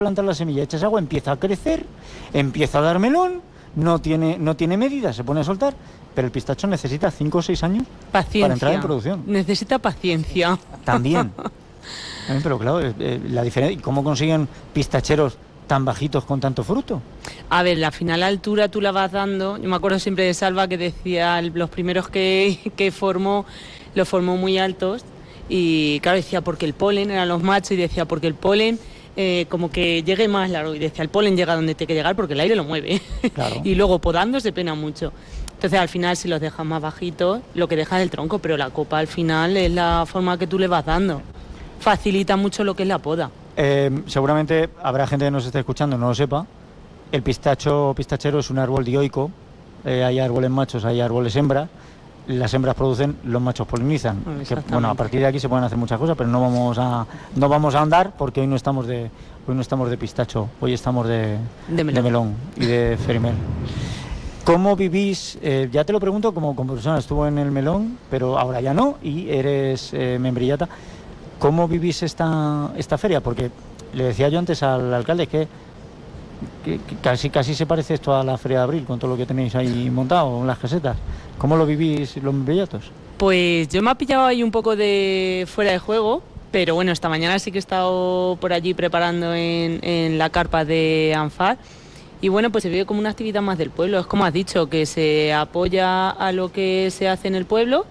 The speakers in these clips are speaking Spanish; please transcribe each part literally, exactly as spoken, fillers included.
plantar la semilla, echas agua, empieza a crecer, empieza a dar melón, no tiene, no tiene medida, se pone a soltar, pero el pistacho necesita cinco o seis años paciencia. Para entrar en producción. Necesita paciencia. También. También, pero claro, eh, la diferencia, ¿cómo consiguen pistacheros tan bajitos con tanto fruto? A ver, la final altura tú la vas dando. Yo me acuerdo siempre de Salva que decía, los primeros que, que formó, los formó muy altos. Y claro, decía porque el polen, eran los machos, y decía porque el polen eh, como que llegue más largo. Y decía, el polen llega donde tiene que llegar porque el aire lo mueve. Claro. Y luego podando se pena mucho. Entonces al final si los dejas más bajitos, lo que dejas es el tronco, pero la copa al final es la forma que tú le vas dando. Facilita mucho lo que es la poda. Eh, seguramente habrá gente que nos esté escuchando, no lo sepa. El pistacho pistachero es un árbol dioico. Eh, hay árboles machos, hay árboles hembras. Las hembras producen, los machos polinizan. Que, bueno, a partir de aquí se pueden hacer muchas cosas, pero no vamos a no vamos a andar porque hoy no estamos de hoy no estamos de pistacho, hoy estamos de, de, melón. de melón y de ferimel. ¿Cómo vivís? Eh, ya te lo pregunto como, como persona, estuvo en el melón, pero ahora ya no, y eres eh, membrillata. ¿Cómo vivís esta, esta feria? Porque le decía yo antes al alcalde que, que, que casi casi se parece esto a la Feria de Abril, con todo lo que tenéis ahí montado en las casetas. ¿Cómo lo vivís los membrillatos? Pues yo me ha pillado ahí un poco de fuera de juego, pero bueno, esta mañana sí que he estado por allí preparando en, en la carpa de Anfar. Y bueno, pues se vive como una actividad más del pueblo. Es como has dicho, que se apoya a lo que se hace en el pueblo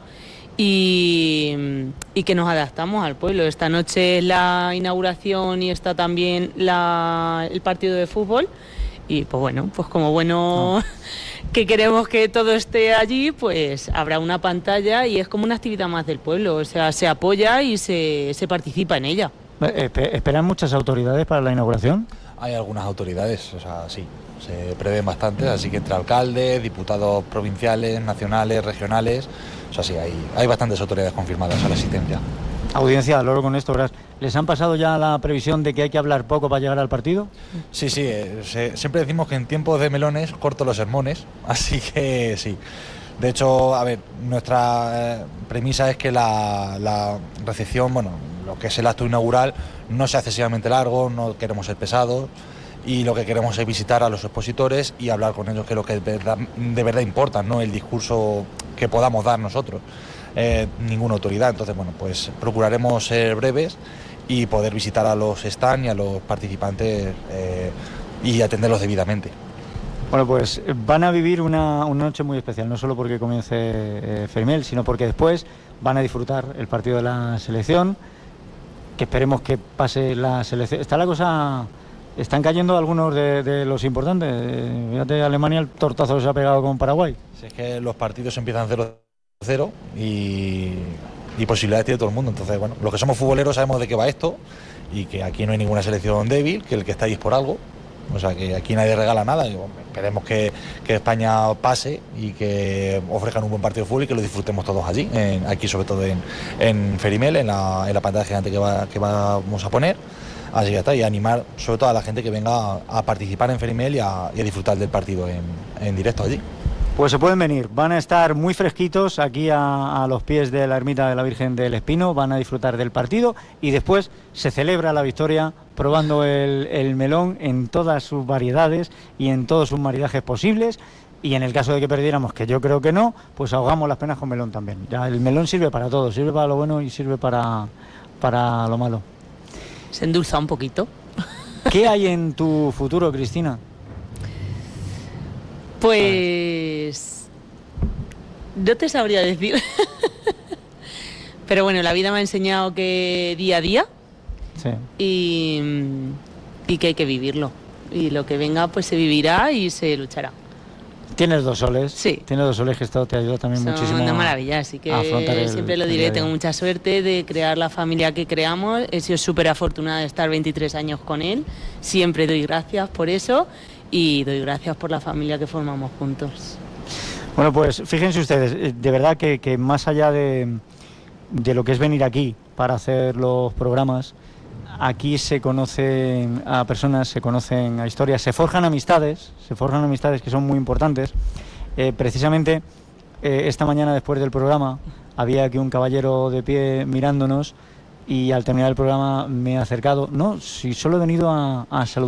y, y que nos adaptamos al pueblo. Esta noche es la inauguración y está también la, el partido de fútbol. Y pues bueno, pues como bueno no. que queremos que todo esté allí, pues habrá una pantalla y es como una actividad más del pueblo. O sea, se apoya y se, se participa en ella. ¿Esperan muchas autoridades para la inauguración? Hay algunas autoridades, o sea, sí, se prevén bastantes, así que entre alcaldes, diputados provinciales, nacionales, regionales, o sea, sí, hay, hay bastantes autoridades confirmadas a la asistencia. Audiencia, al oro con esto, ¿verdad? ¿Les han pasado ya la previsión de que hay que hablar poco para llegar al partido? Sí, sí, eh, se, siempre decimos que en tiempos de melones corto los sermones, así que sí. De hecho, a ver, nuestra eh, premisa es que la, la recepción, bueno, lo que es el acto inaugural, no sea excesivamente largo, no queremos ser pesados y lo que queremos es visitar a los expositores y hablar con ellos, que es lo que de verdad, de verdad importa, no el discurso que podamos dar nosotros, eh, ninguna autoridad. Entonces, bueno, pues procuraremos ser breves y poder visitar a los stands y a los participantes eh, y atenderlos debidamente. Bueno, pues van a vivir una, una noche muy especial, no solo porque comience eh, Ferimel, sino porque después van a disfrutar el partido de la selección, que esperemos que pase la selección. Está la cosa, están cayendo algunos de, de los importantes. Eh, fíjate, Alemania el tortazo que se ha pegado con Paraguay. Si es que los partidos empiezan cero cero y, y posibilidades tiene todo el mundo. Entonces, bueno, los que somos futboleros sabemos de qué va esto y que aquí no hay ninguna selección débil, que el que está ahí es por algo. O sea, que aquí nadie regala nada. Y, bueno, esperemos que, que España pase y que ofrezcan un buen partido de fútbol y que lo disfrutemos todos allí, en, aquí sobre todo en, en Ferimel, en la, en la pantalla gigante que, va, que vamos a poner. Así que está, y animar sobre todo a la gente que venga a, a participar en Ferimel y a, y a disfrutar del partido en, en directo allí. Pues se pueden venir, van a estar muy fresquitos aquí a, a los pies de la ermita de la Virgen del Espino, van a disfrutar del partido y después se celebra la victoria probando el, el melón en todas sus variedades y en todos sus maridajes posibles, y en el caso de que perdiéramos, que yo creo que no, pues ahogamos las penas con melón también. Ya el melón sirve para todo, sirve para lo bueno y sirve para, para lo malo. Se endulza un poquito. ¿Qué hay en tu futuro, Cristina? Pues no te sabría decir. Pero bueno, la vida me ha enseñado que día a día sí. y, y que hay que vivirlo. Y lo que venga pues se vivirá y se luchará. Tienes dos soles. Sí. Tienes dos soles que esto te ayuda también Son muchísimo. Una maravilla, así que el, siempre lo diré, tengo mucha suerte de crear la familia que creamos. He sido súper afortunada de estar veintitrés años con él. Siempre doy gracias por eso. Y doy gracias por la familia que formamos juntos. Bueno, pues fíjense ustedes, de verdad que, que más allá de, de lo que es venir aquí para hacer los programas, aquí se conocen a personas, se conocen a historias, se forjan amistades, se forjan amistades que son muy importantes. Eh, precisamente eh, esta mañana después del programa había aquí un caballero de pie mirándonos y al terminar el programa me he acercado, no, si solo he venido a, a saludar.